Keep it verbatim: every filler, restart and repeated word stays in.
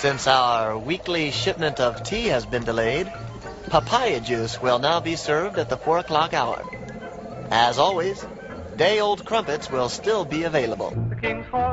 Since our weekly shipment of tea has been delayed, papaya juice will now be served at the four o'clock hour. As always, day-old crumpets will still be available. The King's horse